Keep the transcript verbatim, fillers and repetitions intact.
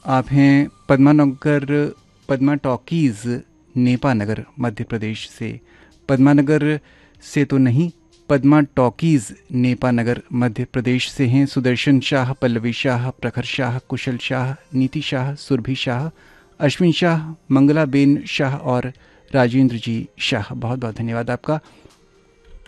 आप हैं पद्मा नगर, Padma talkies, Nipah नगर, मध्य प्रदेश से। पद्मा नगर से तो नहीं, पद्मा टॉकीज़, नेपा नगर, मध्य प्रदेश से हैं सुदर्शन शाह, पल्लवी शाह, प्रखर शाह, कुशल शाह, नीति शाह, सुरभि शाह, अश्विन शाह, मंगला बेन शाह और राजेंद्र जी शाह। बहुत बहुत धन्यवाद आपका।